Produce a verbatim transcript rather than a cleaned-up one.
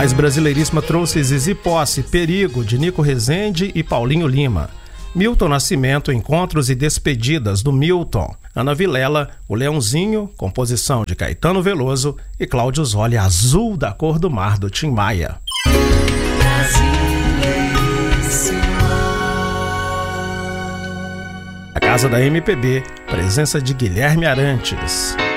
Mais Brasileiríssima trouxe Zizi Posse, Perigo, de Nico Rezende e Paulinho Lima. Milton Nascimento, Encontros e Despedidas, do Milton. Ana Vilela, O Leãozinho, composição de Caetano Veloso. E Cláudio Zoli, Azul da Cor do Mar, do Tim Maia. A Casa da M P B, presença de Guilherme Arantes.